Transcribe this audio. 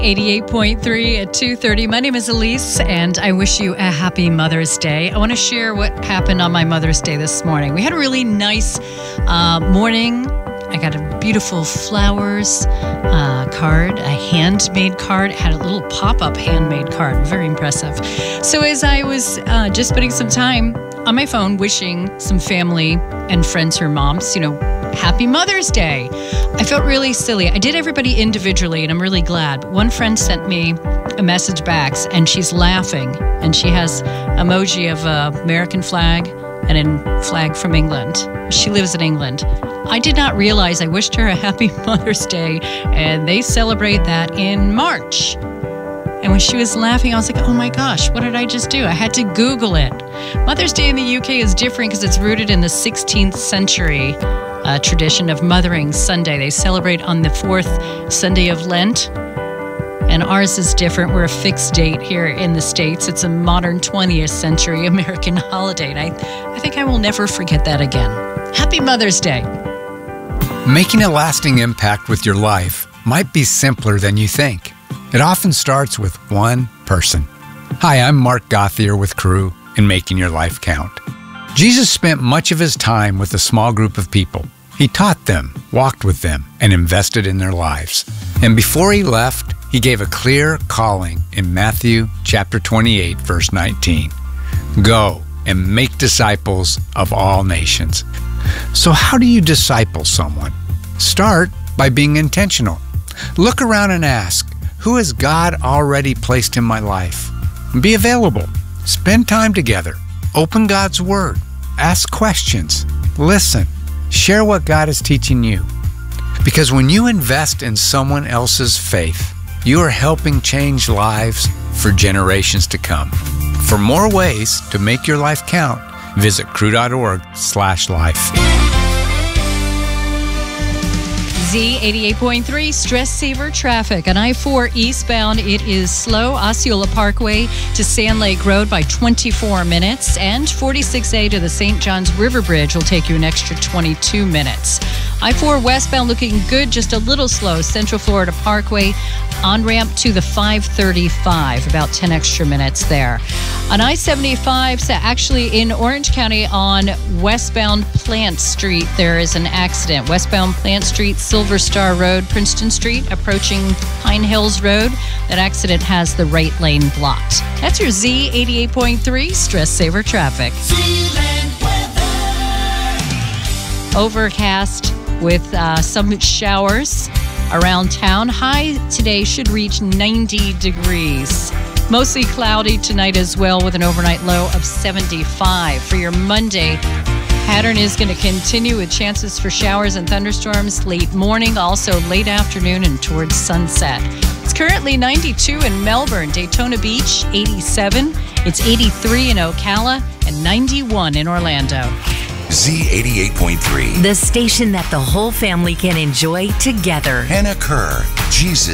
88.3 at 2:30. My name is Elise, and I wish you a happy Mother's Day. I want to share what happened on my Mother's Day this morning. We had a really nice morning. I got a beautiful flowers card, a handmade card. It had a little pop-up handmade card. Very impressive. So as I was just spending some time on my phone wishing some family and friends or moms, Happy Mother's Day. I felt really silly. I did everybody individually, and I'm really glad. But one friend sent me a message back, and she's laughing, and she has emoji of an American flag and a flag from England. She lives in England. I did not realize I wished her a happy Mother's Day, and they celebrate that in March. And when she was laughing, I was like, oh my gosh, what did I just do? I had to Google it. Mother's Day in the UK is different because it's rooted in the 16th century tradition of Mothering Sunday. They celebrate on the fourth Sunday of Lent, and ours is different. We're a fixed date here in the States. It's a modern 20th century American holiday, and I think I will never forget that again. Happy Mother's Day. Making a lasting impact with your life might be simpler than you think. It often starts with one person. Hi, I'm Mark Gothier with Cru in Making Your Life Count. Jesus spent much of his time with a small group of people. He taught them, walked with them, and invested in their lives. And before he left, he gave a clear calling in Matthew chapter 28, verse 19. Go and make disciples of all nations. So how do you disciple someone? Start by being intentional. Look around and ask, who has God already placed in my life? Be available. Spend time together. Open God's Word. Ask questions. Listen. Share what God is teaching you. Because when you invest in someone else's faith, you are helping change lives for generations to come. For more ways to make your life count, visit cru.org/life. Z88.3 Stress Saver traffic. On I-4 eastbound, it is slow. Osceola Parkway to Sand Lake Road by 24 minutes. And 46A to the St. Johns River Bridge will take you an extra 22 minutes. I-4 westbound looking good, just a little slow. Central Florida Parkway on-ramp to the 535, about 10 extra minutes there. On I-75, so actually in Orange County on westbound Plant Street, there is an accident. Westbound Plant Street, Silver Star Road, Princeton Street, approaching Pine Hills Road. That accident has the right lane blocked. That's your Z88.3 Stress Saver traffic. Overcast with some showers around town. High today should reach 90 degrees. Mostly cloudy tonight as well, with an overnight low of 75. For your Monday, pattern is going to continue with chances for showers and thunderstorms late morning, also late afternoon and towards sunset. It's currently 92 in Melbourne, Daytona Beach, 87. It's 83 in Ocala and 91 in Orlando. Z88.3. The station that the whole family can enjoy together. Hannah Kerr, Jesus.